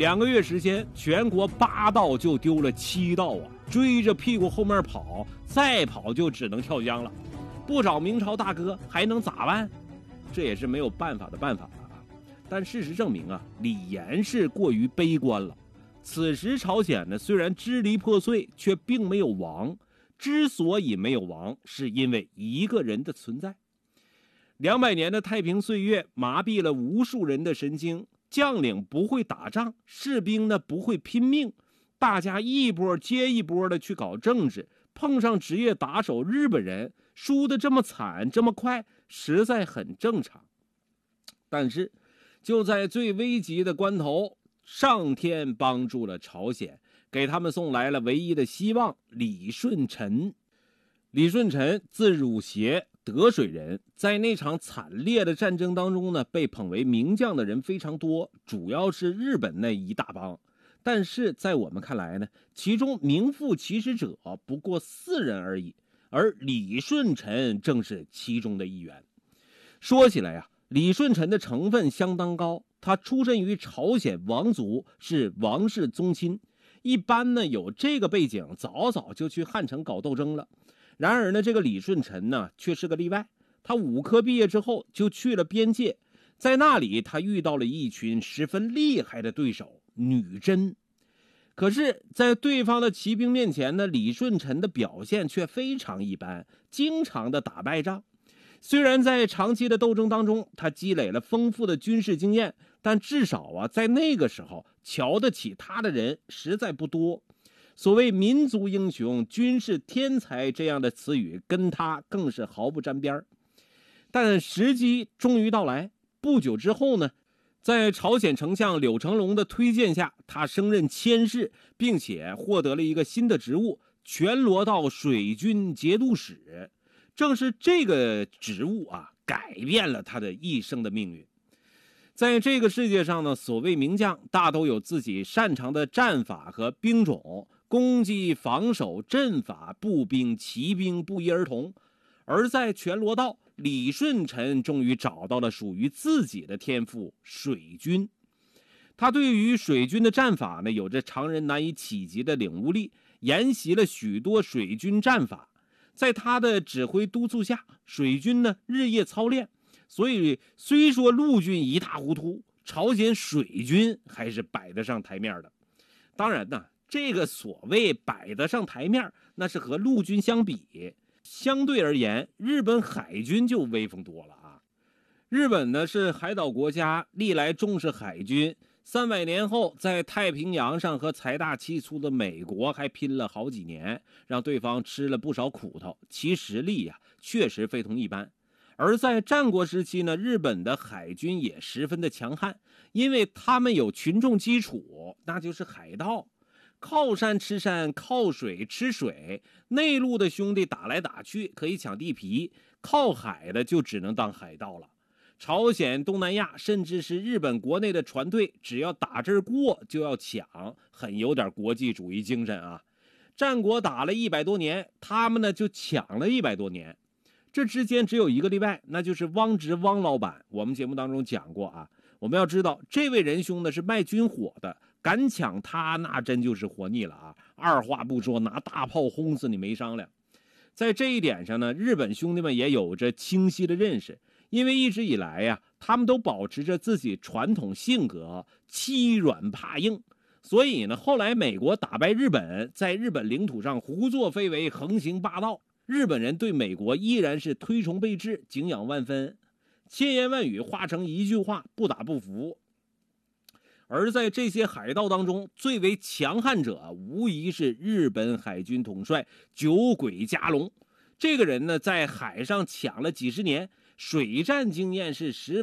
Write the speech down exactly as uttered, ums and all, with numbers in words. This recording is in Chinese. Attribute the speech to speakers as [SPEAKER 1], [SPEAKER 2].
[SPEAKER 1] 两个月时间，全国八道就丢了七道啊！追着屁股后面跑，再跑就只能跳江了。不找明朝大哥还能咋办？这也是没有办法的办法了啊！但事实证明啊，李严是过于悲观了。此时朝鲜呢，虽然支离破碎，却并没有亡。之所以没有亡，是因为一个人的存在。两百年的太平岁月麻痹了无数人的神经。将领不会打仗，士兵呢不会拼命，大家一波接一波的去搞政治，碰上职业打手日本人，输得这么惨这么快，实在很正常。但是就在最危急的关头，上天帮助了朝鲜，给他们送来了唯一的希望——李舜臣。李舜臣字汝协，德水人，在那场惨烈的战争当中呢，被捧为名将的人非常多，主要是日本那一大帮。但是在我们看来呢，其中名副其实者不过四人而已，而李舜臣正是其中的一员。说起来啊，李舜臣的成分相当高，他出身于朝鲜王族，是王室宗亲。一般呢有这个背景，早早就去汉城搞斗争了。然而呢，这个李舜臣呢却是个例外。他武科毕业之后就去了边界，在那里他遇到了一群十分厉害的对手女真。可是在对方的骑兵面前呢，李舜臣的表现却非常一般，经常的打败仗。虽然在长期的斗争当中他积累了丰富的军事经验，但至少啊在那个时候瞧得起他的人实在不多。所谓民族英雄、军事天才这样的词语跟他更是毫不沾边。但时机终于到来，不久之后呢，在朝鲜丞相柳成龙的推荐下，他升任佥事，并且获得了一个新的职务——全罗道水军节度使。正是这个职务啊，改变了他的一生的命运。在这个世界上呢，所谓名将大都有自己擅长的战法和兵种，攻击、防守、阵法、步兵、骑兵不一而同。而在全罗道，李舜臣终于找到了属于自己的天赋——水军。他对于水军的战法呢，有着常人难以企及的领悟力，研习了许多水军战法。在他的指挥督促下，水军呢日夜操练。所以虽说陆军一塌糊涂，朝鲜水军还是摆得上台面的。当然呢，这个所谓摆得上台面，那是和陆军相比，相对而言，日本海军就威风多了啊。日本呢是海岛国家，历来重视海军。三百年后，在太平洋上和财大气粗的美国还拼了好几年，让对方吃了不少苦头，其实力呀、啊、确实非同一般。而在战国时期呢，日本的海军也十分的强悍，因为他们有群众基础，那就是海盗。靠山吃山，靠水吃水，内陆的兄弟打来打去可以抢地皮，靠海的就只能当海盗了。朝鲜、东南亚，甚至是日本国内的船队，只要打这儿过就要抢，很有点国际主义精神啊。战国打了一百多年，他们呢就抢了一百多年。这之间只有一个例外，那就是汪直汪老板。我们节目当中讲过啊，我们要知道这位仁兄呢是卖军火的，敢抢他那真就是活腻了啊！二话不说，拿大炮轰死你没商量。在这一点上呢，日本兄弟们也有着清晰的认识，因为一直以来呀、啊，他们都保持着自己传统性格，欺软怕硬。所以呢，后来美国打败日本，在日本领土上胡作非为，横行霸道。日本人对美国依然是推崇备至，敬仰万分，千言万语化成一句话：不打不服。而在这些海盗当中，最为强悍者无疑是日本海军统帅酒鬼加隆。这个人呢，在海上抢了几十年，水战经验是十